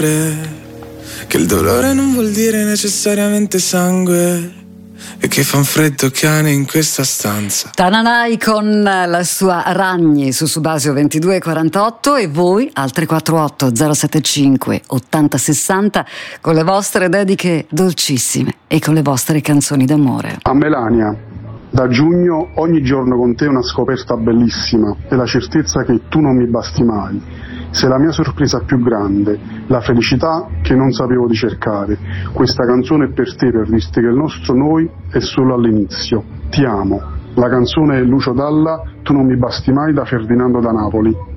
che il dolore non vuol dire necessariamente sangue e che fa un freddo cane in questa stanza. Tananai con la sua Ragni su Subasio 2248 e voi al 348 075 8060 con le vostre dediche dolcissime e con le vostre canzoni d'amore. A Melania, da giugno ogni giorno con te è una scoperta bellissima e la certezza che tu non mi basti mai. Sei la mia sorpresa più grande, la felicità che non sapevo di cercare. Questa canzone è per te, per dirti che il nostro noi è solo all'inizio. Ti amo. La canzone è Lucio Dalla, Tu non mi basti mai, da Ferdinando da Napoli.